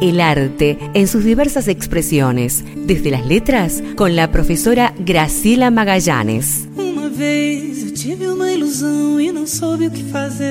el arte en sus diversas expresiones, desde las letras, con la profesora Graciela Magallanes. Uma vez eu tive uma ilusão e não soube o que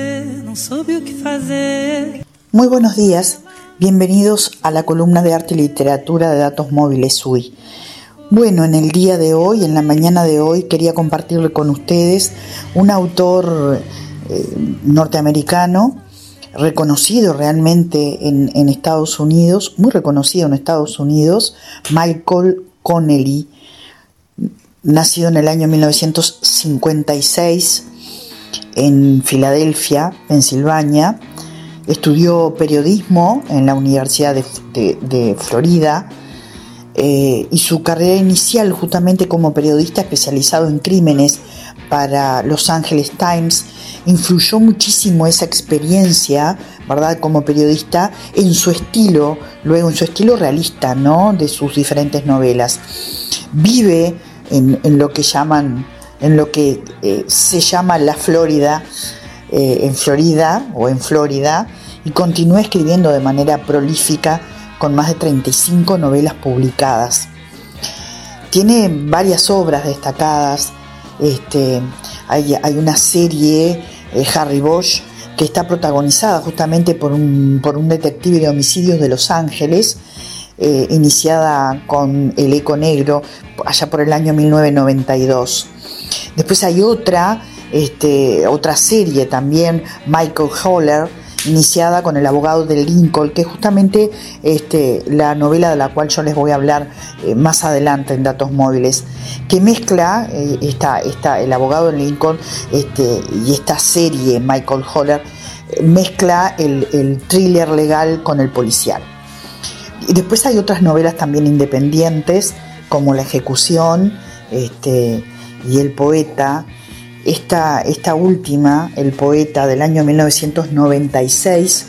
fazer. Muy buenos días, bienvenidos a la columna de arte y literatura de Datos Móviles UI. Bueno, en el día de hoy, en la mañana de hoy, quería compartir con ustedes un autor norteamericano, reconocido realmente en Estados Unidos, muy reconocido en Estados Unidos, Michael Connelly, nacido en el año 1956 en Filadelfia, Pensilvania. Estudió periodismo en la Universidad de Florida y su carrera inicial justamente como periodista especializado en crímenes para Los Angeles Times influyó muchísimo esa experiencia, ¿verdad?, como periodista en su estilo, luego en su estilo realista, ¿no?, de sus diferentes novelas. Vive en lo que llaman, en lo que se llama la Florida, en Florida, y continúa escribiendo de manera prolífica con más de 35 novelas publicadas. Tiene varias obras destacadas. Hay una serie, Harry Bosch, que está protagonizada justamente por un detective de homicidios de Los Ángeles, iniciada con El Eco Negro allá por el año 1992. Después hay otra serie también, Michael Holler, iniciada con El Abogado de Lincoln, que es justamente la novela de la cual yo les voy a hablar más adelante en Datos Móviles, que mezcla El Abogado de Lincoln y esta serie, Michael Holler, mezcla el thriller legal con el policial. Y después hay otras novelas también independientes, como La Ejecución y El Poeta. Esta última, El Poeta, del año 1996,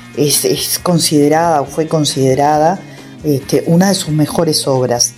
fue considerada una de sus mejores obras.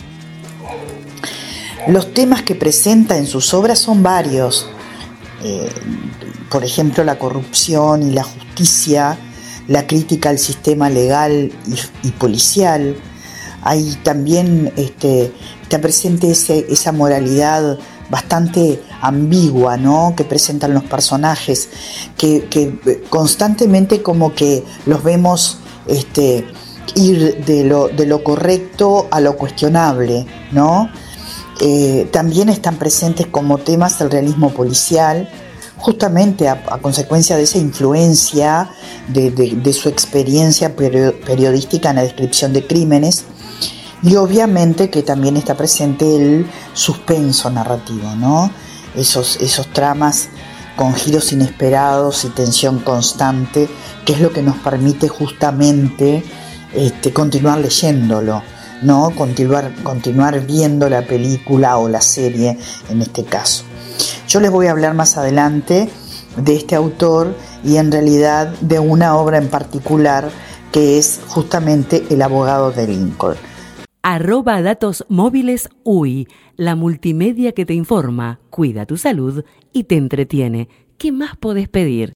Los temas que presenta en sus obras son varios, por ejemplo, la corrupción y la justicia, la crítica al sistema legal y policial. Hay también está presente esa moralidad bastante ambigua, ¿no?, que presentan los personajes, que constantemente como que los vemos ir de lo correcto a lo cuestionable, ¿no? También están presentes como temas el realismo policial, justamente a consecuencia de esa influencia de su experiencia periodística en la descripción de crímenes. Y obviamente que también está presente el suspenso narrativo, ¿no? Esos tramas con giros inesperados y tensión constante, que es lo que nos permite justamente continuar leyéndolo, ¿no? Continuar viendo la película o la serie en este caso. Yo les voy a hablar más adelante de este autor y en realidad de una obra en particular que es justamente El Abogado de Lincoln. @Datos Móviles UI, la multimedia que te informa, cuida tu salud y te entretiene. ¿Qué más podés pedir?